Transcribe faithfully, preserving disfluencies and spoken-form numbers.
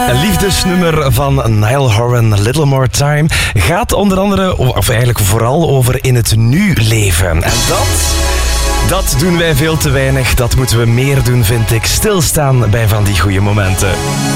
Een liefdesnummer van Niall Horan, Little More Time, gaat onder andere, of eigenlijk vooral over in het nu leven. En dat... Dat doen wij veel te weinig. Dat moeten we meer doen, vind ik. Stilstaan bij van die goede momenten.